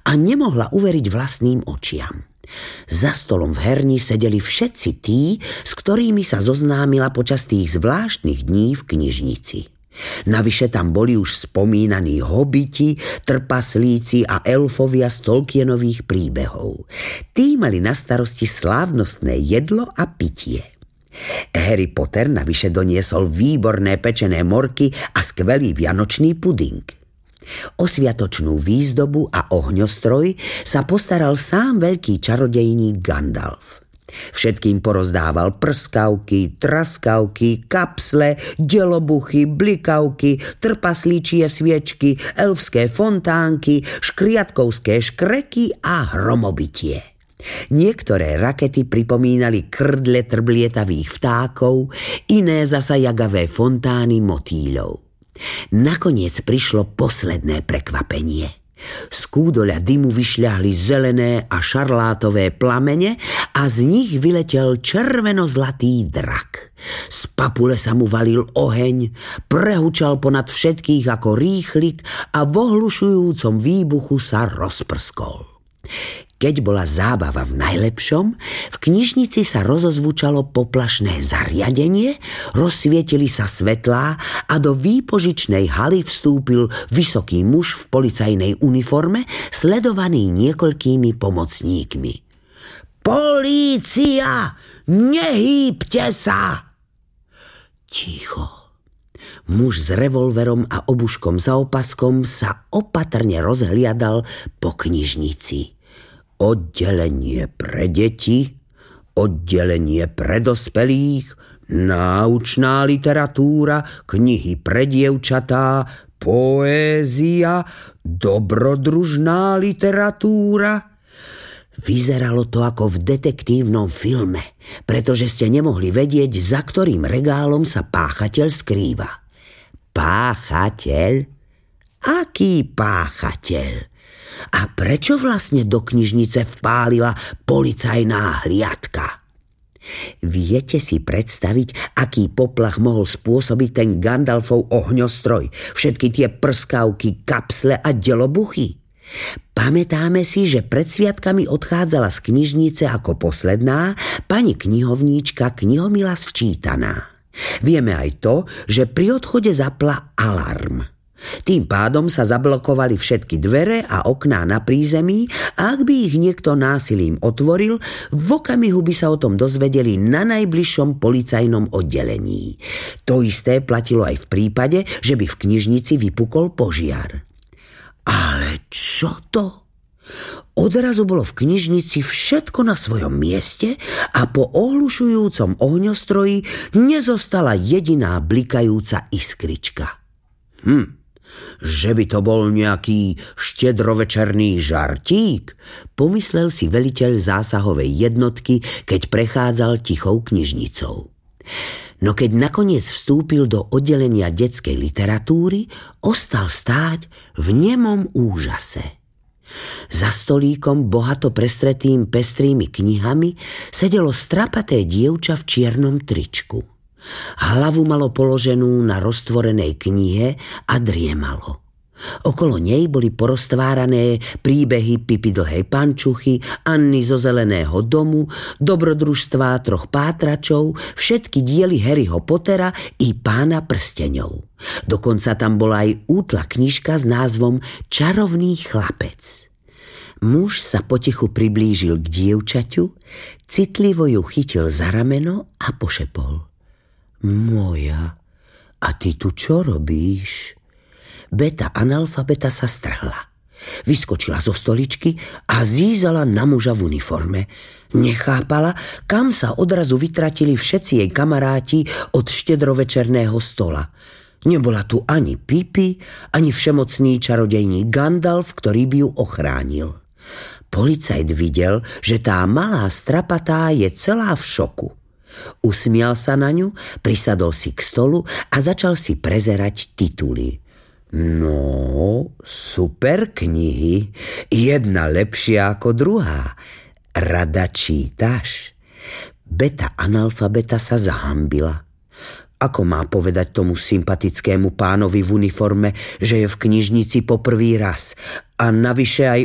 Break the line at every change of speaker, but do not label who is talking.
a nemohla uveriť vlastným očiam. Za stolom v herni sedeli všetci tí, s ktorými sa zoznámila počas tých zvláštnych dní v knižnici. Navyše tam boli už spomínaní hobiti, trpaslíci a elfovia z Tolkienových príbehov. Tí mali na starosti slávnostné jedlo a pitie. Harry Potter navyše doniesol výborné pečené morky a skvelý vianočný puding. O sviatočnú výzdobu a ohňostroj sa postaral sám veľký čarodejník Gandalf. Všetkým porozdával prskavky, traskavky, kapsle, delobuchy, blikavky, trpaslíčie sviečky, elfské fontánky, škriatkovské škreky a hromobitie. Niektoré rakety pripomínali krdle trblietavých vtákov, iné zasa jagavé fontány motýľov. Nakoniec prišlo posledné prekvapenie. Z kúdoľa dymu vyšľahli zelené a šarlátové plamene a z nich vyletel červeno-zlatý drak. Z papule sa mu valil oheň, prehučal ponad všetkých ako rýchlik a v ohlušujúcom výbuchu sa rozprskol. Keď bola zábava v najlepšom, v knižnici sa rozozvučalo poplašné zariadenie, rozsvietili sa svetlá a do výpožičnej haly vstúpil vysoký muž v policajnej uniforme, sledovaný niekoľkými pomocníkmi. Polícia! Nehýbte sa! Ticho. Muž s revolverom a obuškom za opaskom sa opatrne rozhliadal po knižnici. Oddelenie pre deti, oddelenie pre dospelých, náučná literatúra, knihy pre dievčatá, poézia, dobrodružná literatúra. Vyzeralo to ako v detektívnom filme, pretože ste nemohli vedieť, za ktorým regálom sa páchateľ skrýva. Páchateľ? Aký páchateľ? A prečo vlastne do knižnice vpálila policajná hliadka? Viete si predstaviť, aký poplach mohol spôsobiť ten Gandalfov ohňostroj, všetky tie prskavky, kapsle a delobuchy? Pamätáme si, že pred sviatkami odchádzala z knižnice ako posledná pani knihovníčka Knihomila Sčítaná. Vieme aj to, že pri odchode zapla alarm. Tým pádom sa zablokovali všetky dvere a okná na prízemí a ak by ich niekto násilím otvoril, v okamihu by sa o tom dozvedeli na najbližšom policajnom oddelení. To isté platilo aj v prípade, že by v knižnici vypukol požiar. Ale čo to? Odrazu bolo v knižnici všetko na svojom mieste a po ohlušujúcom ohňostroji nezostala jediná blikajúca iskrička. Že by to bol nejaký štedrovečerný žartík, pomyslel si veliteľ zásahovej jednotky, keď prechádzal tichou knižnicou. No keď nakoniec vstúpil do oddelenia detskej literatúry, ostal stáť v nemom úžase. Za stolíkom bohato prestretým pestrými knihami sedelo strapaté dievča v čiernom tričku. Hlavu malo položenú na roztvorenej knihe a driemalo. Okolo nej boli poroztvárané príbehy Pipy dlhej pančuchy, Anny zo zeleného domu, dobrodružstvá troch pátračov, všetky diely Harryho Pottera i Pána prsteňov. Dokonca tam bola aj útla knižka s názvom Čarovný chlapec. Muž sa potichu priblížil k dievčaťu, citlivo ju chytil za rameno a pošepol. Moja, a ty tu čo robíš? Beta analfabeta sa strhla. Vyskočila zo stoličky a zízala na muža v uniforme. Nechápala, kam sa odrazu vytratili všetci jej kamaráti od štedrovečerného stola. Nebola tu ani Pipi, ani všemocný čarodejník Gandalf, ktorý by ju ochránil. Policajt videl, že tá malá strapatá je celá v šoku. Usmial sa na ňu, prisadol si k stolu a začal si prezerať tituly. No, super knihy, jedna lepšia ako druhá. Rada čítaš? Beta analfabeta sa zahambila. Ako má povedať tomu sympatickému pánovi v uniforme, že je v knižnici po prvý raz a navyše aj